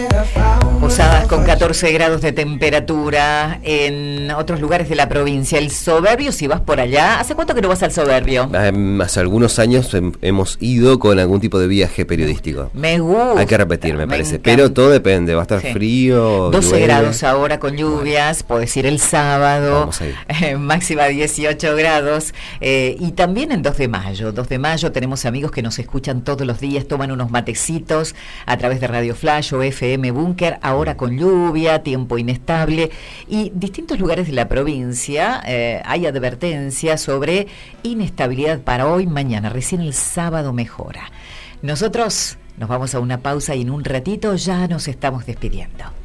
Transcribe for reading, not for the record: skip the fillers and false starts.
Posadas con 14 grados de temperatura en otros lugares de la provincia. El Soberbio, si vas por allá, ¿hace cuánto que no vas al Soberbio? Hace algunos años hemos ido con algún tipo de viaje periodístico. Me gusta. Hay que repetir, me parece. encanta. Pero todo depende, va a estar frío. 12 llueve. grados ahora con lluvias, puedes ir el sábado, Vamos a ir. máxima 18 grados. Y también el 2 de mayo. 2 de mayo tenemos amigos que nos escuchan todos los días, toman unos matecitos a través de Radio Flash o FM Búnker, ahora con lluvia, tiempo inestable, y distintos lugares de la provincia hay advertencias sobre inestabilidad para hoy, mañana, recién el sábado mejora. Nosotros nos vamos a una pausa y en un ratito ya nos estamos despidiendo.